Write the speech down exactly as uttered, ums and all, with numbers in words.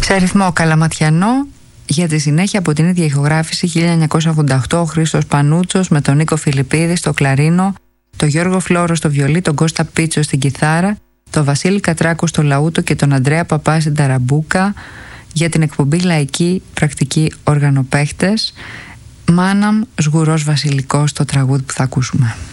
Σε αριθμό καλαματιανό, για τη συνέχεια από την ίδια ηχογράφηση χίλια εννιακόσια ογδόντα οκτώ, ο Χρήστος Πανούτσος με τον Νίκο Φιλιππίδη στο κλαρίνο, τον Γιώργο Φλόρο στο βιολί, τον Κώστα Πίτσο στην κιθάρα, τον Βασίλη Κατράκο στο λαούτο και τον Ανδρέα Παπά στην ταραμπούκα. Για την εκπομπή Λαϊκή Πρακτική Οργανοπαίχτες, Μάναμ Σγουρός Βασιλικός, το τραγούδι που θα ακούσουμε.